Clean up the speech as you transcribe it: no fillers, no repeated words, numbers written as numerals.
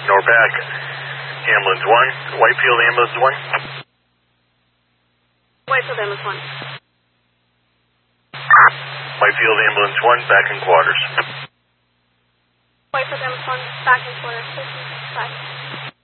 NORPAC, ambulance 1, Whitefield ambulance 1. Whitefield ambulance 1. Whitefield ambulance 1, back in quarters. Whitefield ambulance 1, back in quarters. 55.